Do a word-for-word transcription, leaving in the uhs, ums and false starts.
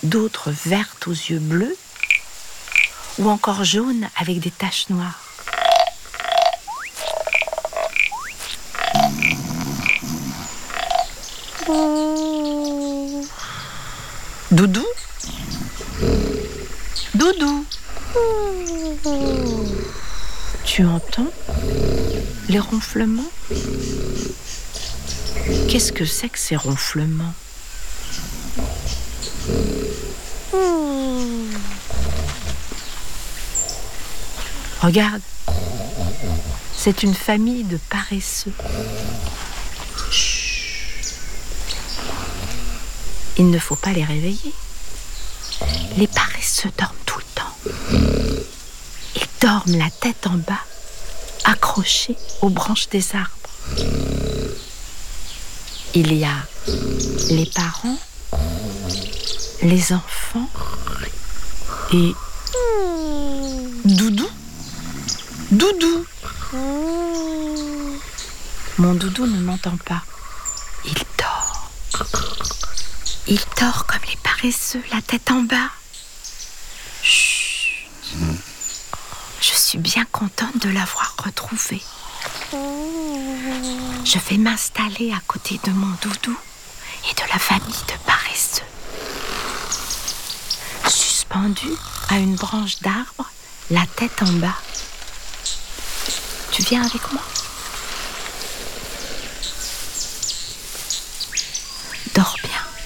d'autres vertes aux yeux bleus, ou encore jaunes avec des taches noires. Doudou, Doudou, tu entends les ronflements? Qu'est-ce que c'est que ces ronflements? Regarde, c'est une famille de paresseux. Chut. Il ne faut pas les réveiller. Les paresseux dorment tout le temps. Ils dorment la tête en bas, accrochés aux branches des arbres. Il y a les parents, les enfants et Doudou. Doudou. Mon Doudou ne m'entend pas. Il dort. Il dort comme les paresseux, la tête en bas. Chut. Je suis bien contente de l'avoir retrouvé. Je vais m'installer à côté de mon Doudou et de la famille de paresseux. Suspendu à une branche d'arbre, la tête en bas. Tu viens avec moi ?